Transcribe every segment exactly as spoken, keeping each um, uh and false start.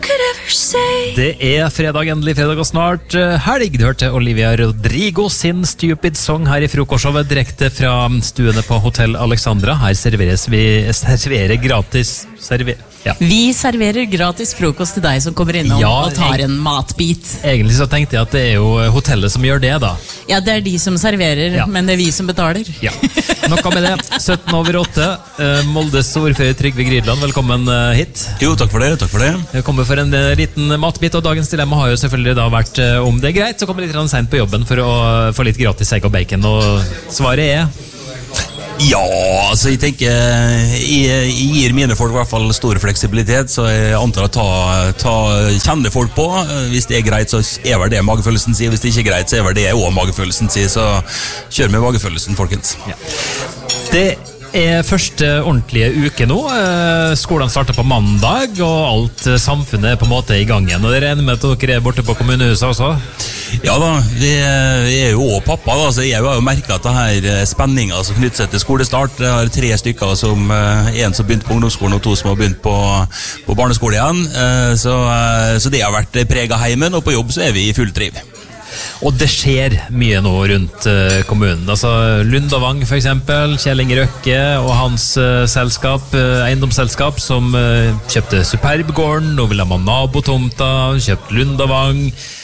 could ever say. Det er fredag, endelig fredag og snart helg. Du hørte Olivia Rodrigo sin Stupid Song her i frokostshowet direkte fra stuene på Hotel Alexandra. Her serveres vi serverer gratis server, ja. Vi serverer gratis frokost til deg som kommer innom Ja, og tar jeg- en matbit. Egentlig så tenkte jeg at det er jo hotellet som gjør det da. Ja, det er de som serverer, Ja. men det er vi som betaler. Ja, noe med det. sytten over åtte. Eh, Moldes ordfører Trygve Grydland, velkommen eh, hit. Jo, takk for det, takk for det. Jeg kommer for en eh, liten matbit, og dagens dilemma har jo selvfølgelig da vært eh, om det er greit, så kommer litt sent på jobben for å få litt gratis egg og bacon, og svaret er... Ja, altså jeg tenker jeg, jeg gir mine folk i hvert fall stor fleksibilitet, så jeg antar å ta, ta kjenne folk på. Hvis det er greit, så er vel det magefølelsen sier. Hvis det ikke er greit, så er vel det også magefølelsen sier. Så kjør med magefølelsen, folkens. Ja. Det er første ordentlige uke nå. Eh, Skolen starter på mandag, og alt eh, samfunnet er på en måte i gang igjen. Og det regner med at dere er borte på kommunehuset også? Ja da, vi er jo også pappa, da, så jeg har jo merket at det her spenningen som knytter seg til skolestart. Jeg har tre stykker, som, en som begynte på ungdomsskolen og to som har begynt på, på barneskole igjen. Så, så det har vært preget heimen, og på jobb så er vi i full driv. Og det skjer mye nå rundt uh, kommunen. Altså Lundavang for eksempel, Kjell Inge Røkke og hans uh, selskap, uh, eiendomsselskap, som uh, kjøpte Superbgården, og vil ha nabotomta, kjøpt Lundavang.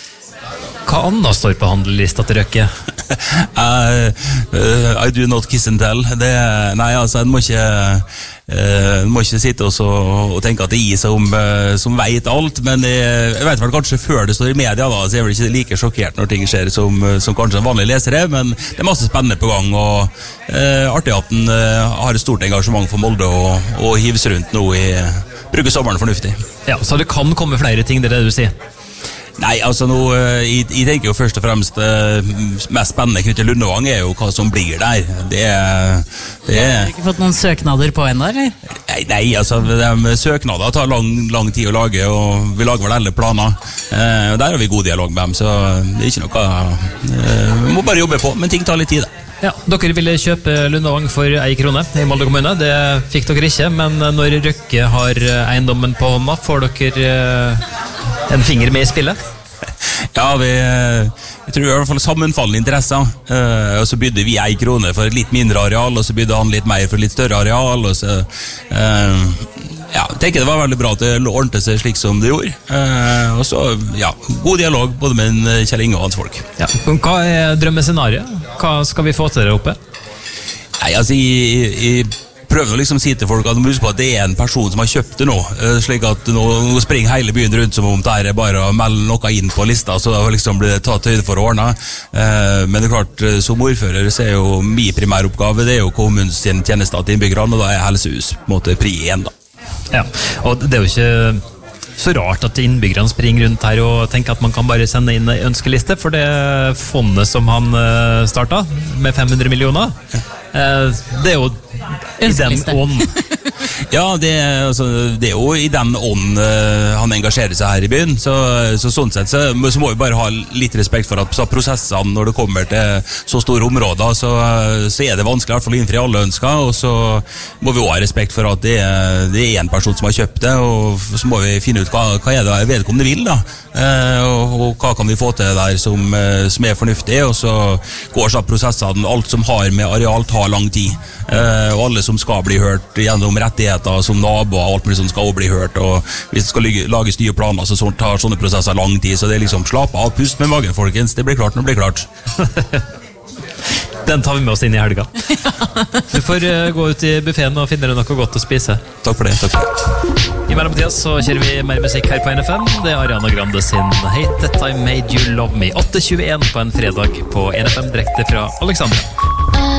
Hva annet står på handellista til Røkke? I, uh, I do not kiss and tell. Det, nei, altså, en må ikke, uh, en må ikke sitte og, så, og tenke at det er jeg som, uh, som vet alt, men jeg, jeg vet vel kanskje før det står i media, da, så er jeg vel ikke like sjokkert når ting skjer som, som kanskje en vanlig leser er, men det er masse spennende på gang, og uh, artig at den uh, har et stort engasjement for Molde, og, og hives rundt nå i bruker sommeren fornuftig. Ja, så det kan komme flere ting, det er det du sier? Nei, altså nå, jeg, jeg tenker jo først og fremst mest spennende knyttet til Lundavang er jo hva som blir der. Det er... Det er Har du ikke fått noen søknader på ennå, eller? nei, nei, altså de søknader tar lang, lang tid å lage, og vi lager vel alle planer. Eh, og der har vi god dialog med dem, så det er ikke noe... Eh, vi må bare jobbe på, men ting tar litt tid da. Ja, dere ville kjøpe Lundavang for ei krone i Molde kommune. Det fikk dere ikke, men når Røkke har eiendommen på hånda, får dere en finger med i spillet? Ja, vi, jeg tror i hvert fall sammenfallende interesser. Uh, og så bydde vi ei krone for et litt mindre areal, og så bydde han litt mer for et litt større areal, og så... Uh, ja, jeg tenker det var veldig bra at det ordnet seg slik som det gjorde. Uh, og så, ja, god dialog både med Kjell Inge og hans folk. Ja, hva er drømmescenariet? Hva skal vi få til der oppe? Nei, altså, jeg... jeg prøver å liksom si til folk at de husker på at det er en person som har kjøpt det nå, slik at nå springer hele byen rundt som om det er bare å melde noe inn på lista, så da liksom blir det tatt høyde for å ordne. Men det er klart, som ordfører så er jo min primæroppgave, det er jo kommunens tjenester til innbyggerne, og da er helsehus på en måte pri én da. Ja, og det er jo ikke så rart at innbyggerne springer rundt her og tenker at man kan bare sende inn en ønskeliste, for det fondet som han startet med fem hundre millioner, det er jo i den ånd. Ja, det, altså, det er jo i den ånd uh, han engasjerer seg her i byen, så, så sånn sett så, så må vi bare ha litt respekt for at så prosessene når det kommer til så store områder, så, så er det vanskelig i hvert fall å innfri alle ønsker, og så må vi også ha respekt for at det, det er en person som har kjøpt det, og så må vi finne ut hva, hva er det vedkommende vil da, uh, og, og hva kan vi få til der som, uh, som er fornuftig, og så går så prosessene, alt som har med areal tar lang tid, uh, og alle som skal bli hørt gjennom rettigheter som naboer og alt mulig som skal bli hørt, og hvis det skal lages nye planer, så tar sånne prosesser lang tid, så det er liksom slapp av, pust med magen, folkens, det blir klart når det blir klart. Den tar vi med oss inn i helga. Du får uh, gå ut i buffeten og finne deg noe godt å spise. Takk for det, takk for det. I mellomtiden så kjører vi mer musikk her på N F M. Det er Ariana Grande sin Hate That I Made You Love Me. åtte tjueen på en fredag på N F M direkte fra Alexandra.